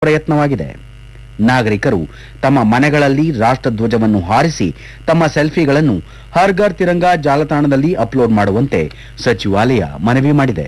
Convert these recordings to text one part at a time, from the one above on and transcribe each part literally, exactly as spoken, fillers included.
ಪ್ರಯತ್ನವಾಗಿದೆ. ನಾಗರಿಕರು ತಮ್ಮ ಮನೆಗಳಲ್ಲಿ ರಾಷ್ಟ್ರಧ್ವಜವನ್ನು ಹಾರಿಸಿ ತಮ್ಮ ಸೆಲ್ಫಿಗಳನ್ನು ಹರ್ ಘರ್ ತಿರಂಗಾ ಜಾಲತಾಣದಲ್ಲಿ ಅಪ್ಲೋಡ್ ಮಾಡುವಂತೆ ಸಚಿವಾಲಯ ಮನವಿ ಮಾಡಿದೆ.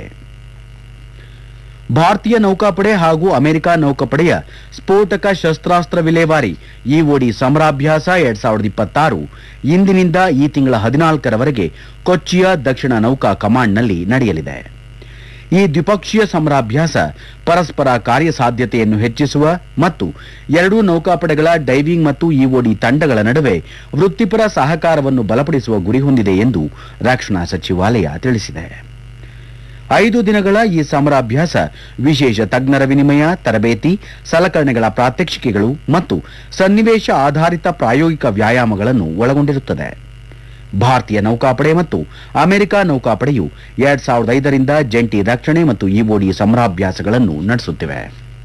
ಭಾರತೀಯ ನೌಕಾಪಡೆ ಹಾಗೂ ಅಮೆರಿಕ ನೌಕಾಪಡೆಯ ಸ್ಫೋಟಕ ಶಸ್ತ್ರಾಸ್ತ್ರ ವಿಲೇವಾರಿ ಇಒಡಿ ಸಮರಾಭ್ಯಾಸ ಎರಡ್ ಸಾವಿರದ ಇಪ್ಪತ್ತಾರು ಇಂದಿನಿಂದ ಈ ತಿಂಗಳ ಹದಿನಾಲ್ಕರವರೆಗೆ ಕೊಚ್ಚಿಯ ದಕ್ಷಿಣ ನೌಕಾ ಕಮಾಂಡ್ನಲ್ಲಿ ನಡೆಯಲಿದೆ. ಈ ದ್ವಿಪಕ್ಷೀಯ ಸಮರಾಭ್ಯಾಸ ಪರಸ್ಪರ ಕಾರ್ಯಸಾಧ್ಯತೆಯನ್ನು ಹೆಚ್ಚಿಸುವ ಮತ್ತು ಎರಡೂ ನೌಕಾಪಡೆಗಳ ಡೈವಿಂಗ್ ಮತ್ತು ಇಒಡಿ ತಂಡಗಳ ನಡುವೆ ವೃತ್ತಿಪರ ಸಹಕಾರವನ್ನು ಬಲಪಡಿಸುವ ಗುರಿ ಹೊಂದಿದೆ ಎಂದು ರಕ್ಷಣಾ ಸಚಿವಾಲಯ ತಿಳಿಸಿದೆ. ಐದು ದಿನಗಳ ಈ ಸಮರಾಭ್ಯಾಸ ವಿಶೇಷ ತಜ್ಞರ ವಿನಿಮಯ, ತರಬೇತಿ, ಸಲಕರಣೆಗಳ ಪ್ರಾತ್ಯಕ್ಷಿಕೆಗಳು ಮತ್ತು ಸನ್ನಿವೇಶ ಆಧಾರಿತ ಪ್ರಾಯೋಗಿಕ ವ್ಯಾಯಾಮಗಳನ್ನು ಒಳಗೊಂಡಿರುತ್ತದೆ. ಭಾರತೀಯ ನೌಕಾಪಡೆ ಮತ್ತು ಅಮೆರಿಕ ನೌಕಾಪಡೆಯು ಎರಡ್ ಸಾವಿರದ ಐದರಿಂದ ಜಂಟಿ ರಕ್ಷಣೆ ಮತ್ತು ಇಒಡಿ ಸಮರಾಭ್ಯಾಸಗಳನ್ನು ನಡೆಸುತ್ತಿವೆ.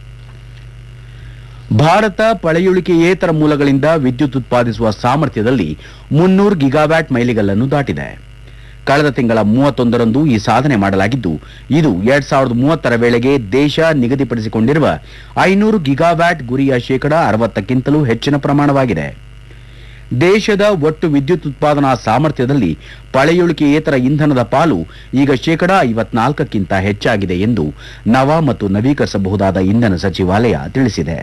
ಭಾರತ ಪಳೆಯುಳಿಕೆಯೇತರ ಮೂಲಗಳಿಂದ ವಿದ್ಯುತ್ ಉತ್ಪಾದಿಸುವ ಸಾಮರ್ಥ್ಯದಲ್ಲಿ ಮುನ್ನೂರು ಗಿಗಾವ್ಯಾಟ್ ಮೈಲಿಗಲ್ಲನ್ನು ದಾಟಿದೆ. ಕಳೆದ ತಿಂಗಳ ಮೂವತ್ತೊಂದರಂದು ಈ ಸಾಧನೆ ಮಾಡಲಾಗಿದ್ದು, ಇದು ಎರಡ್ ಸಾವಿರದ ಮೂವತ್ತರ ವೇಳೆಗೆ ದೇಶ ನಿಗದಿಪಡಿಸಿಕೊಂಡಿರುವ ಐನೂರು ಗಿಗಾವ್ಯಾಟ್ ಗುರಿಯ ಶೇಕಡ ಅರವತ್ತಕ್ಕಿಂತಲೂ ಹೆಚ್ಚಿನ ಪ್ರಮಾಣವಾಗಿದೆ. ದೇಶದ ಒಟ್ಟು ವಿದ್ಯುತ್ ಉತ್ಪಾದನಾ ಸಾಮರ್ಥ್ಯದಲ್ಲಿ ಪಳೆಯುಳಿಕೆಯೇತರ ಇಂಧನದ ಪಾಲು ಈಗ ಶೇಕಡ ಐವತ್ನಾಲ್ಕಕ್ಕಿಂತ ಹೆಚ್ಚಾಗಿದೆ ಎಂದು ನವ ಮತ್ತು ನವೀಕರಿಸಬಹುದಾದ ಇಂಧನ ಸಚಿವಾಲಯ ತಿಳಿಸಿದೆ.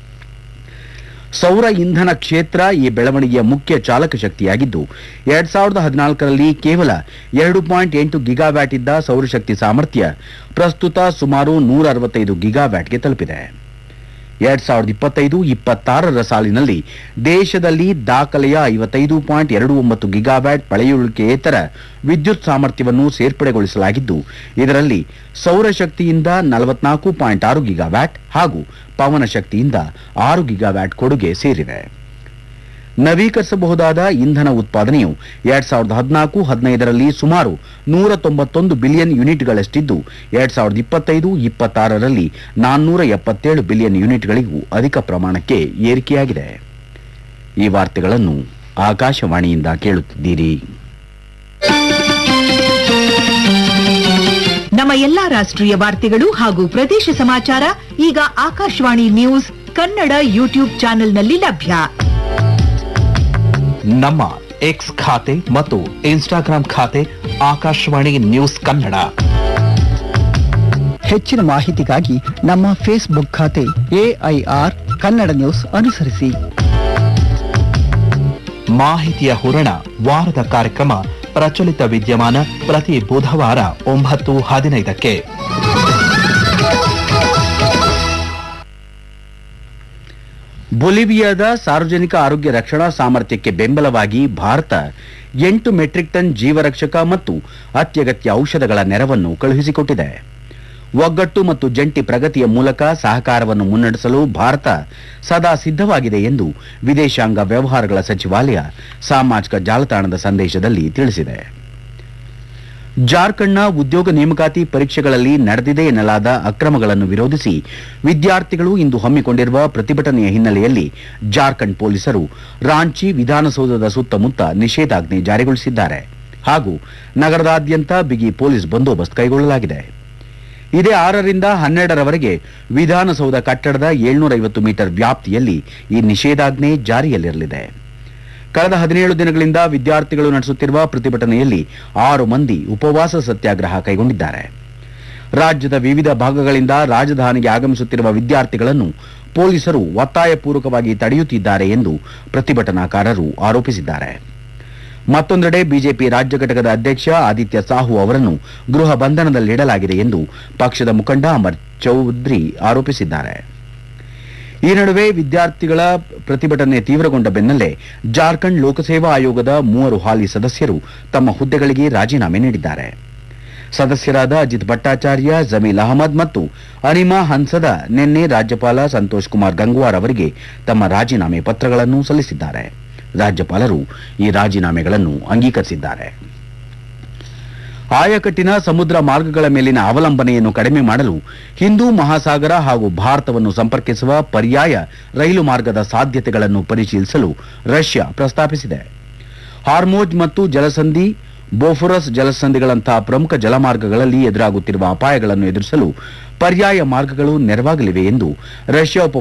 ಸೌರ ಇಂಧನ ಕ್ಷೇತ್ರ ಈ ಬೆಳವಣಿಗೆಯ ಮುಖ್ಯ ಚಾಲಕ ಶಕ್ತಿಯಾಗಿದ್ದು, ಎರಡ್ ಸಾವಿರದ ಹದಿನಾಲ್ಕರಲ್ಲಿ ಕೇವಲ ಎರಡು ಪಾಯಿಂಟ್ ಎಂಟು ಗಿಗಾವ್ಯಾಟ್ ಇದ್ದ ಸೌರಶಕ್ತಿ ಸಾಮರ್ಥ್ಯ ಪ್ರಸ್ತುತ ಸುಮಾರು ನೂರ ಅರವತ್ತೈದು ಗಿಗಾವ್ಯಾಟ್ಗೆ ತಲುಪಿದೆ. ಎರಡ್ ಸಾವಿರದ ಇಪ್ಪತ್ತೈದು ಇಪ್ಪತ್ತಾರರ ಸಾಲಿನಲ್ಲಿ ದೇಶದಲ್ಲಿ ದಾಖಲೆಯ ಐವತ್ತೈದು ಪಾಯಿಂಟ್ ಎರಡು ಒಂಬತ್ತು ಗಿಗಾವ್ಯಾಟ್ ಪಳೆಯುಳಿಕೆಯೇತರ ವಿದ್ಯುತ್ ಸಾಮರ್ಥ್ಯವನ್ನು ಸೇರ್ಪಡೆಗೊಳಿಸಲಾಗಿದ್ದು, ಇದರಲ್ಲಿ ಸೌರಶಕ್ತಿಯಿಂದ ನಲವತ್ನಾಲ್ಕು ಪಾಯಿಂಟ್ ಆರು ಗಿಗಾವ್ಯಾಟ್ ಹಾಗೂ ಪವನ ಶಕ್ತಿಯಿಂದ ಆರು ಗಿಗಾವ್ಯಾಟ್ ಕೊಡುಗೆ ಸೇರಿವೆ. ನವೀಕರಿಸಬಹುದಾದ ಇಂಧನ ಉತ್ಪಾದನೆಯು ಎರಡ್ ಸಾವಿರದ ಹದಿನಾಲ್ಕು ಹದಿನೈದರಲ್ಲಿ ಸುಮಾರು ನೂರ ತೊಂಬತ್ತೊಂದು ಬಿಲಿಯನ್ ಯೂನಿಟ್ಗಳಷ್ಟಿದ್ದು, ಎರಡ್ ಸಾವಿರದ ಇಪ್ಪತ್ತೈದು ಇಪ್ಪತ್ತಾರರಲ್ಲಿ ನಾನ್ನೂರ ಎಪ್ಪತ್ತೇಳು ಬಿಲಿಯನ್ ಯೂನಿಟ್ಗಳಿಗೂ ಅಧಿಕ ಪ್ರಮಾಣಕ್ಕೆ ಏರಿಕೆಯಾಗಿದೆ. ಈ ವಾರ್ತೆಗಳನ್ನು ಆಕಾಶವಾಣಿಯಿಂದ ಕೇಳುತ್ತಿದ್ದೀರಿ. ನಮ್ಮ ಎಲ್ಲಾ ರಾಷ್ಟ್ರೀಯ ವಾರ್ತೆಗಳು ಹಾಗೂ ಪ್ರದೇಶ ಸಮಾಚಾರ ಈಗ ಆಕಾಶವಾಣಿ ನ್ಯೂಸ್ ಕನ್ನಡ ಯೂಟ್ಯೂಬ್ ಚಾನೆಲ್ನಲ್ಲಿ ಲಭ್ಯ. ನಮ್ಮ ಎಕ್ಸ್ ಖಾತೆ ಮತ್ತು ಇನ್ಸ್ಟಾಗ್ರಾಂ ಖಾತೆ ಆಕಾಶವಾಣಿ ನ್ಯೂಸ್ ಕನ್ನಡ. ಹೆಚ್ಚಿನ ಮಾಹಿತಿಗಾಗಿ ನಮ್ಮ ಫೇಸ್ಬುಕ್ ಖಾತೆ ಎಐಆರ್ ಕನ್ನಡ ನ್ಯೂಸ್ ಅನುಸರಿಸಿ. ಮಾಹಿತಿಯ ಹೂರಣ ವಾರದ ಕಾರ್ಯಕ್ರಮ ಪ್ರಚಲಿತ ವಿದ್ಯಮಾನ ಪ್ರತಿ ಬುಧವಾರ ಒಂಬತ್ತು ಹದಿನೈದಕ್ಕೆ. ಬೊಲಿವಿಯಾದ ಸಾರ್ವಜನಿಕ ಆರೋಗ್ಯ ರಕ್ಷಣಾ ಸಾಮರ್ಥ್ಯಕ್ಕೆ ಬೆಂಬಲವಾಗಿ ಭಾರತ ಎಂಟು ಮೆಟ್ರಿಕ್ ಟನ್ ಜೀವರಕ್ಷಕ ಮತ್ತು ಅತ್ಯಗತ್ಯ ಔಷಧಗಳ ನೆರವನ್ನು ಕಳುಹಿಸಿಕೊಟ್ಟಿದೆ. ಒಗ್ಗಟ್ಟು ಮತ್ತು ಜಂಟಿ ಪ್ರಗತಿಯ ಮೂಲಕ ಸಹಕಾರವನ್ನು ಮುನ್ನಡೆಸಲು ಭಾರತ ಸದಾ ಸಿದ್ಧವಾಗಿದೆ ಎಂದು ವಿದೇಶಾಂಗ ವ್ಯವಹಾರಗಳ ಸಚಿವಾಲಯ ಸಾಮಾಜಿಕ ಜಾಲತಾಣದ ಸಂದೇಶದಲ್ಲಿ ತಿಳಿಸಿದೆ. ಜಾರ್ಖಂಡ್ನ ಉದ್ಯೋಗ ನೇಮಕಾತಿ ಪರೀಕ್ಷೆಗಳಲ್ಲಿ ನಡೆದಿದೆ ಎನ್ನಲಾದ ಅಕ್ರಮಗಳನ್ನು ವಿರೋಧಿಸಿ ವಿದ್ಯಾರ್ಥಿಗಳು ಇಂದು ಹಮ್ಮಿಕೊಂಡಿರುವ ಪ್ರತಿಭಟನೆಯ ಹಿನ್ನೆಲೆಯಲ್ಲಿ ಜಾರ್ಖಂಡ್ ಪೊಲೀಸರು ರಾಂಚಿ ವಿಧಾನಸೌಧದ ಸುತ್ತಮುತ್ತ ನಿಷೇಧಾಜ್ಞೆ ಜಾರಿಗೊಳಿಸಿದ್ದಾರೆ ಹಾಗೂ ನಗರದಾದ್ಯಂತ ಬಿಗಿ ಪೊಲೀಸ್ ಬಂದೋಬಸ್ತ್ ಕೈಗೊಳ್ಳಲಾಗಿದೆ. ಇದೇ ಆರರಿಂದ ಹನ್ನೆರಡರವರೆಗೆ ವಿಧಾನಸೌಧ ಕಟ್ಟಡದ ಏಳ್ನೂರ ಐವತ್ತು ಮೀಟರ್ ವ್ಯಾಪ್ತಿಯಲ್ಲಿ ಈ ನಿಷೇಧಾಜ್ಞೆ ಜಾರಿಯಲ್ಲಿರಲಿದೆ. ಕಳೆದ ಹದಿನೇಳು ದಿನಗಳಿಂದ ವಿದ್ಯಾರ್ಥಿಗಳು ನಡೆಸುತ್ತಿರುವ ಪ್ರತಿಭಟನೆಯಲ್ಲಿ ಆರು ಮಂದಿ ಉಪವಾಸ ಸತ್ಯಾಗ್ರಹ ಕೈಗೊಂಡಿದ್ದಾರೆ. ರಾಜ್ಯದ ವಿವಿಧ ಭಾಗಗಳಿಂದ ರಾಜಧಾನಿಗೆ ಆಗಮಿಸುತ್ತಿರುವ ವಿದ್ಯಾರ್ಥಿಗಳನ್ನು ಪೊಲೀಸರು ಒತ್ತಾಯಪೂರ್ವಕವಾಗಿ ತಡೆಯುತ್ತಿದ್ದಾರೆ ಎಂದು ಪ್ರತಿಭಟನಾಕಾರರು ಆರೋಪಿಸಿದ್ದಾರೆ. ಮತ್ತೊಂದೆಡೆ ಬಿಜೆಪಿ ರಾಜ್ಯ ಘಟಕದ ಅಧ್ಯಕ್ಷ ಆದಿತ್ಯ ಸಾಹು ಅವರನ್ನು ಗೃಹ ಬಂಧನದಲ್ಲಿಡಲಾಗಿದೆ ಎಂದು ಪಕ್ಷದ ಮುಖಂಡ ಅಮರ್ ಚೌಧರಿ ಆರೋಪಿಸಿದ್ದಾರೆ. ಈ ನಡುವೆ ವಿದ್ಯಾರ್ಥಿಗಳ ಪ್ರತಿಭಟನೆ ತೀವ್ರಗೊಂಡ ಬೆನ್ನಲ್ಲೇ ಜಾರ್ಖಂಡ್ ಲೋಕಸೇವಾ ಆಯೋಗದ ಮೂವರು ಹಾಲಿ ಸದಸ್ಯರು ತಮ್ಮ ಹುದ್ದೆಗಳಿಗೆ ರಾಜೀನಾಮೆ ನೀಡಿದ್ದಾರೆ. ಸದಸ್ಯರಾದ ಅಜಿತ್ ಭಟ್ಟಾಚಾರ್ಯ, ಜಮೀಲ್ ಅಹಮದ್ ಮತ್ತು ಅನಿಮಾ ಹನ್ಸದ ನಿನ್ನೆ ರಾಜ್ಯಪಾಲ ಸಂತೋಷ್ ಕುಮಾರ್ ಗಂಗ್ವಾರ್ ಅವರಿಗೆ ತಮ್ಮ ರಾಜೀನಾಮೆ ಪತ್ರಗಳನ್ನು ಸಲ್ಲಿಸಿದ್ದಾರೆ. ರಾಜ್ಯಪಾಲರು ಈ ರಾಜೀನಾಮೆಗಳನ್ನು ಅಂಗೀಕರಿಸಿದ್ದಾರೆ. ಆಯಕಟ್ಟಿನ ಸಮುದ್ರ ಮಾರ್ಗಗಳ ಮೇಲಿನ ಅವಲಂಬನೆಯನ್ನು ಕಡಿಮೆ ಮಾಡಲು ಹಿಂದೂ ಮಹಾಸಾಗರ ಹಾಗೂ ಭಾರತವನ್ನು ಸಂಪರ್ಕಿಸುವ ಪರ್ಯಾಯ ರೈಲು ಮಾರ್ಗದ ಸಾಧ್ಯತೆಗಳನ್ನು ಪರಿಶೀಲಿಸಲು ರಷ್ಯಾ ಪ್ರಸ್ತಾಪಿಸಿದೆ. ಹಾರ್ಮೋಜ್ ಮತ್ತು ಜಲಸಂಧಿ ಬೋಫೋರಸ್ ಜಲಸಂಧಿಗಳಂತಹ ಪ್ರಮುಖ ಜಲಮಾರ್ಗಗಳಲ್ಲಿ ಎದುರಾಗುತ್ತಿರುವ ಅಪಾಯಗಳನ್ನು ಎದುರಿಸಲು ಪರ್ಯಾಯ ಮಾರ್ಗಗಳು ನೆರವಾಗಲಿವೆ ಎಂದು ರಷ್ಯಾ ಉಪ